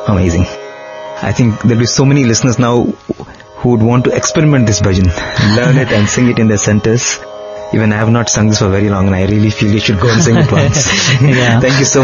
Amazing. I think there'll be so many listeners now who would want to experiment this bhajan, learn it and sing it in their centers. Even I have not sung this for very long, and I really feel you should go and sing it once. Yeah. Thank you so